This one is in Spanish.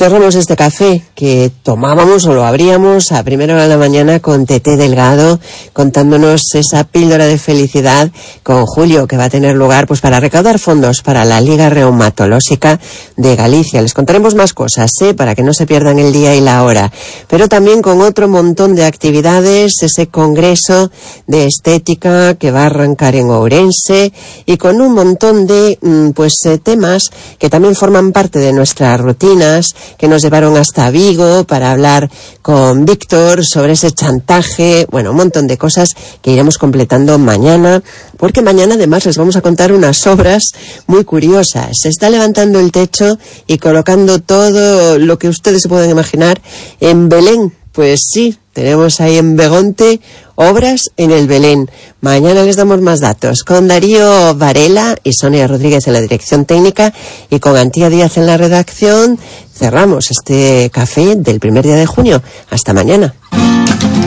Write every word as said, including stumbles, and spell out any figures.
cerramos este café que tomábamos o lo abríamos a primera hora de la mañana con Tete Delgado contándonos esa píldora de felicidad con Julio, que va a tener lugar pues para recaudar fondos para la Liga Reumatológica de Galicia. Les contaremos más cosas, ¿eh? Para que no se pierdan el día y la hora, pero también con otro montón de actividades, ese congreso de estética que va a arrancar en Ourense y con un montón de pues eh, temas que también forman parte de nuestras rutinas, que nos llevaron hasta Vigo para hablar con Víctor sobre ese chantaje, bueno, un montón de cosas que iremos completando mañana, porque mañana además les vamos a contar unas obras muy curiosas. Se está levantando el techo y colocando todo lo que ustedes se pueden imaginar en Belén. Pues sí, tenemos ahí en Begonte obras en el Belén. Mañana les damos más datos con Darío Varela y Sonia Rodríguez en la dirección técnica y con Antía Díaz en la redacción. Cerramos este café del primer día de junio. Hasta mañana.